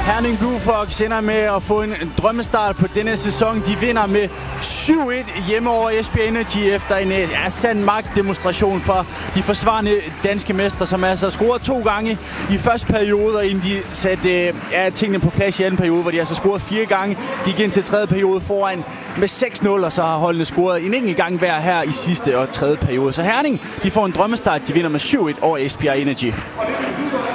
Herning Blue Fox ender med at få en drømmestart på denne sæson. De vinder med 7-1 hjemme over Esbjerg Energy efter en sand magtdemonstration for de forsvarende danske mestre, som altså scorede 2 gange i første periode, inden de satte tingene på plads i anden periode, hvor de altså scorede 4 gange. De gik ind til tredje periode foran med 6-0, og så har holdene scoret en enkelt gang hver her i sidste og tredje periode. Så Herning, de får en drømmestart. De vinder med 7-1 over Esbjerg Energy.